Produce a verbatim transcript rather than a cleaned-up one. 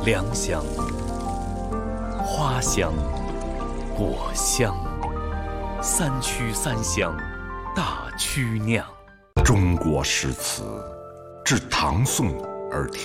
良乡，花香，果香，三曲三香，大曲酿。 中国诗词，至唐宋而